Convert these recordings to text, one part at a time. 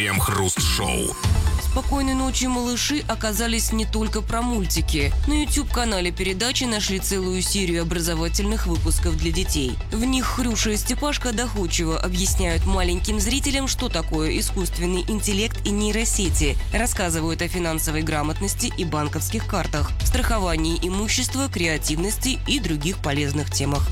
Крем-хруст-шоу. «Спокойной ночи, малыши» оказались не только про мультики. На YouTube-канале передачи нашли целую серию образовательных выпусков для детей. В них Хрюша и Степашка доходчиво объясняют маленьким зрителям, что такое искусственный интеллект и нейросети, рассказывают о финансовой грамотности и банковских картах, страховании имущества, креативности и других полезных темах.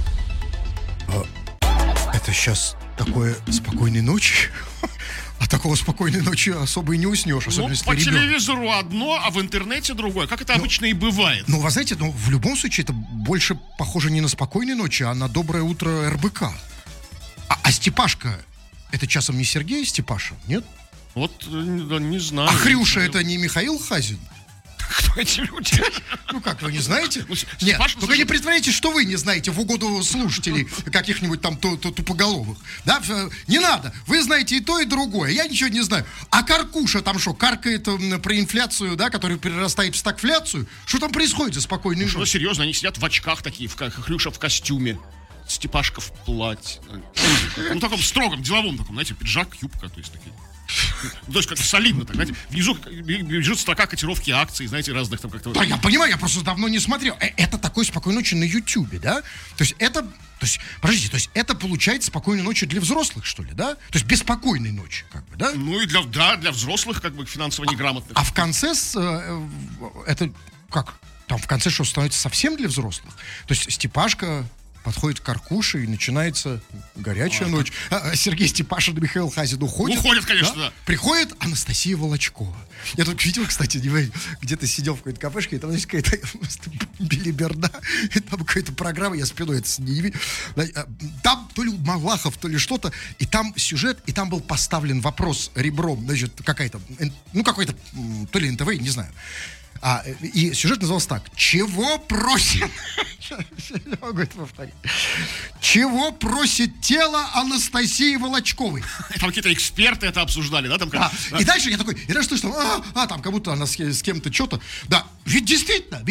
Это сейчас такое «Спокойной ночи»? А такого «Спокойной ночи» особо и не уснешь, особенно если по ты ребенок. телевизору одно, а в интернете другое. Как это обычно и бывает. Ну, вы знаете, в любом случае это больше похоже не на «Спокойной ночи», а на «Доброе утро РБК». А Степашка, это часом не Сергей Степаша, нет? Вот, не знаю. А Хрюша это не Михаил Хазин? Кто эти люди? Ну как, вы не знаете? Ну, Нет, Степашка, только не притворяйтесь, что вы не знаете в угоду слушателей каких-нибудь там тупоголовых. Да, не надо. Вы знаете и то, и другое. Я ничего не знаю. А Каркуша там что, каркает про инфляцию, да, которая перерастает в стагфляцию? Что там происходит за спокойной Что, ночью? серьезно, они сидят в очках такие, Хрюша в костюме, Степашка в платье. Ну, таком строгом, деловом таком, знаете, пиджак, юбка, то есть такие. Ну, то есть как-то солидно так, знаете. Внизу бежит строка котировки акций, знаете, разных там как-то. Да, я понимаю, я просто давно не смотрел. Это такой «Спокойной ночи» на Ютубе, да? То есть подождите, то есть это получается «Спокойной ночи» для взрослых, что ли, да? То есть беспокойной ночи, как бы, да? Ну и для взрослых, как бы, финансово неграмотных. А в конце это как? Там в конце что, становится совсем для взрослых? То есть Степашка подходит к Каркуше и начинается горячая ночь. Сергей Степашин и Михаил Хазин уходят. Уходят, конечно, да. Приходит Анастасия Волочкова. Я тут видел, кстати, где-то сидел в какой-то кафешке, и там, знаете, какая-то билиберда, и там какая-то программа, я спиной это не видел. Там то ли Малахов, то ли что-то, и там сюжет, и там был поставлен вопрос ребром, значит, какая-то, ну, какой-то, то ли НТВ, не знаю. И сюжет назывался так: «Чего просит...» Я могу это повторить. «Чего просит тело Анастасии Волочковой?» Там какие-то эксперты это обсуждали, да? Там как... И дальше я такой, и дальше слышу, там как будто она с кем-то что-то. Да, ведь действительно,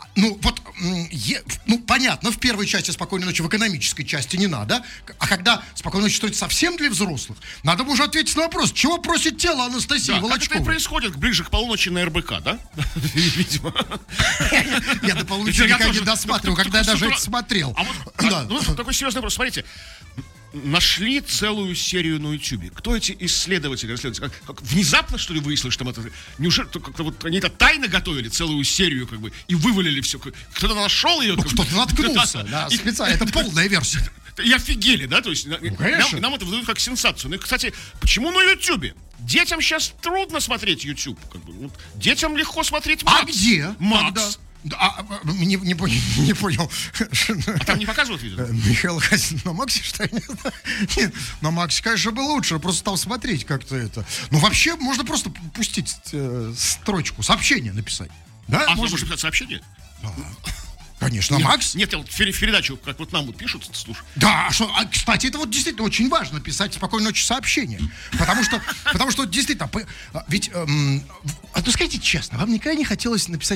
понятно, в первой части «Спокойной ночи», в экономической части не надо. А когда «Спокойной ночи» становится совсем для взрослых, надо уже ответить на вопрос: чего просит тело Анастасии Волочковой? Как это и происходит ближе к полуночи на РБК, да? Видимо. Я до полуночи никогда не досматривал, когда я даже это смотрел. Такой серьезный вопрос, смотрите. Нашли целую серию на Ютубе. Кто эти исследователи? Как внезапно, что ли, выяснилось, что там это... Неужели как-то вот они это тайно готовили, целую серию, как бы, и вывалили все? Кто-то нашел ее? Кто-то наткнулся, специально. Это полная версия. И офигели, да? То есть нам это выдают как сенсацию. Ну и, кстати, почему на Ютубе? Детям сейчас трудно смотреть YouTube. Детям легко смотреть Макс. А где? Макс. Не понял. А там не показывают видео? Михаил Хазин на Максе, что я не знаю. Нет, на Максе, конечно, было лучше, просто там смотреть как-то это. Ну, вообще, можно просто пустить строчку, сообщение написать. Да? Можно написать сообщение? Да. Конечно, Макс. Нет, я вот передачу, как вот нам вот пишут, слушай. Да, кстати, это вот действительно очень важно, писать «Спокойной ночи» сообщение. Потому что действительно, ведь, скажите честно, вам никогда не хотелось написать